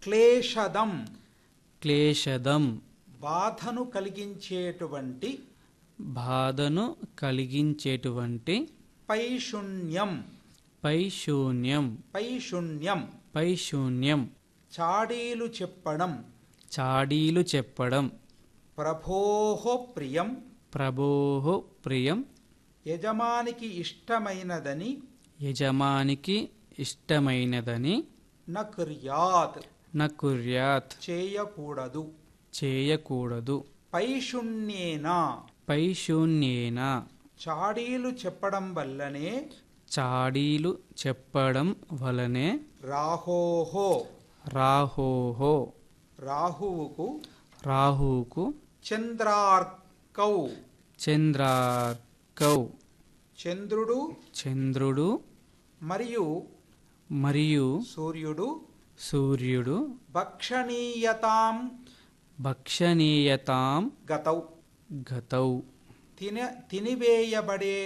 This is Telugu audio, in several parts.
క్లేశదం క్లేశదం బాధను కలిగించేటువంటి పైశూన్యం పైశూన్యం చాడీలు చెప్పడం ప్రభోః ప్రియం యజమానికి ఇష్టమైనదని న కుర్యాత్ చేయకూడదు పైశూన్యేన చాడీలు చెప్పడం వల్లనే రాహువుకు చంద్రార్కౌ చంద్రుడు మరియు సూర్యుడు భక్షణీయతాం గతౌ తినివేయబడే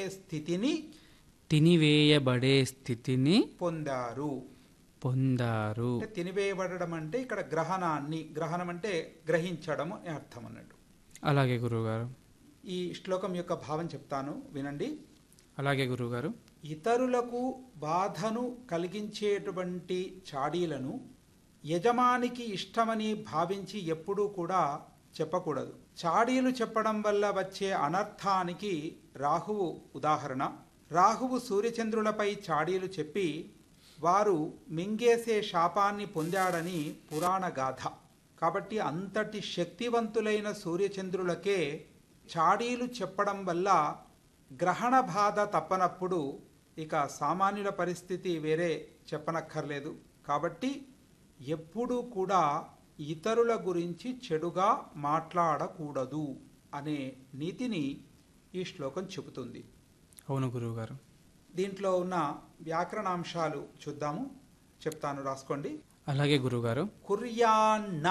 స్థితిని పొందారు. తినివేయబడడం అంటే ఇక్కడ గ్రహణం అంటే గ్రహించడం అని అర్థం అన్నట్టు. అలాగే గురువుగారు. ఈ శ్లోకం యొక్క భావం చెప్తాను, వినండి. అలాగే గురువుగారు. ఇతరులకు బాధను కలిగించేటువంటి చాడీలను యజమానికి ఇష్టమని భావించి ఎప్పుడూ కూడా చెప్పకూడదు. చాడీలు చెప్పడం వల్ల వచ్చే అనర్థానికి రాహువు ఉదాహరణ. రాహువు సూర్యచంద్రులపై చాడీలు చెప్పి వారు మింగేసే శాపాన్ని పొందాడని పురాణ గాథ. కాబట్టి అంతటి శక్తివంతులైన సూర్యచంద్రులకే చాడీలు చెప్పడం వల్ల గ్రహణ బాధ తప్పనప్పుడు ఇక సామాన్యుల పరిస్థితి వేరే చెప్పనక్కర్లేదు. కాబట్టి ఎప్పుడూ కూడా ఇతరుల గురించి చెడుగా మాట్లాడకూడదు అనే నీతిని ఈ శ్లోకం చెబుతుంది. అవును గురువుగారు. దీంట్లో ఉన్న వ్యాకరణాంశాలు చూద్దాము, చెప్తాను, రాసుకోండి. అలాగే గురువుగారు. కుర్యాన్న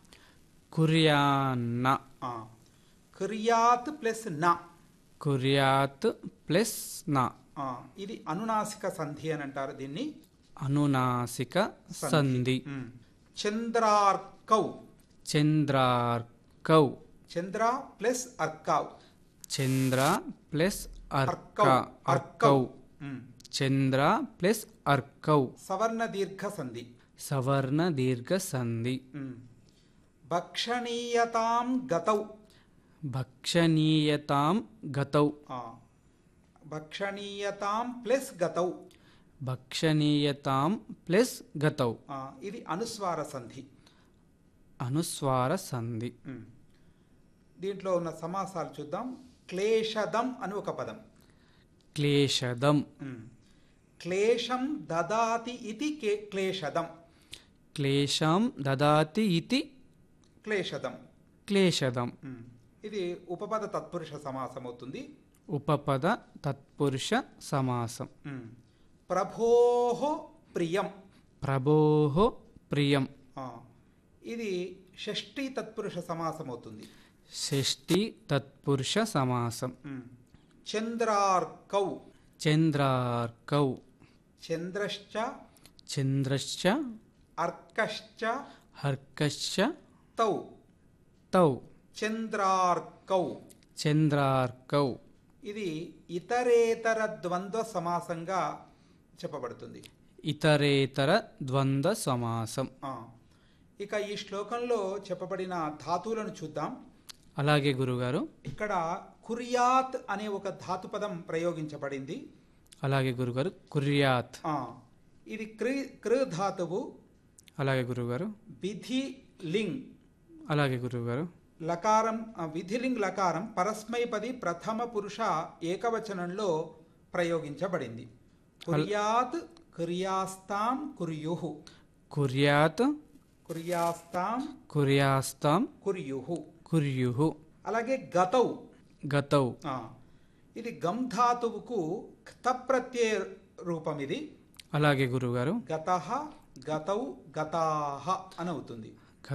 కుర్యాత్ ప్లస్ న ఇది అనునాసిక సంధి అని అంటారు. దీన్ని అనునాసిక సంధి. చంద్రార్కౌ చంద్ర ప్లస్ అర్కౌ సవర్ణ దీర్ఘ సంధి. భక్షణీయతాం గతౌ ఇది అనుస్వార సంధి. దీంట్లో ఉన్న సమాసాలు చూద్దాం. క్లేశదం అని ఒక పదం. క్లేశం దదాతి ఇతి క్లేశదం. ఇది ఉపపద తత్పురుష సమాసం అవుతుంది. ప్రభోః ప్రియం ఇది షష్ఠీ తత్పురుష సమాసం అవుతుంది. చంద్రార్కౌ చంద్రశ్చ అర్కశ్చ తౌ చంద్రార్కౌ ఇది ఇతరేతర ద్వంద్వ సమాసంగా చెప్పబడుతుంది. ఇక ఈ శ్లోకంలో చెప్పబడిన ధాతువులను చూద్దాం. అలాగే గురుగారు. ఇక్కడ కుర్యాత్ అనే ఒక ధాతు పదం ప్రయోగించబడింది. అలాగే గురుగారు. కుర్యాత్ ఇది కృ ధాతువు. అలాగే గురుగారు. విధిలింగ్. అలాగే గురుగారు. లకారం విధిలింగ్ లకారం పరస్మైపది ప్రథమ పురుష ఏకవచనంలో ప్రయోగించబడింది. కుర్యాత్ కుర్యాస్తాం కుర్యుః. అలాగే గతౌ ఇది గమ్ ధాతువుకు క్త ప్రత్యయ రూపం ఇది. అలాగే గురుగారు. గతః గతౌ గతాః అని అవుతుంది.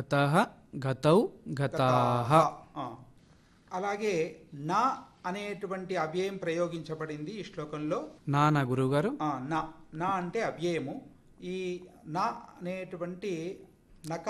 అలాగే నా అనేటువంటి అవ్యయం ప్రయోగించబడింది ఈ శ్లోకంలో. నా గురుగారు. నా అంటే అవ్యయము. ఈ నా అనేటువంటి